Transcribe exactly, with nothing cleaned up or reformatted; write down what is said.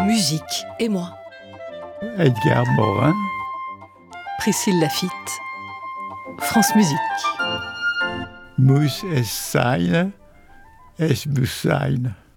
Musique et moi. Edgar Morin. Priscille Laffitte. France Musique. Muss es sein, es muss sein.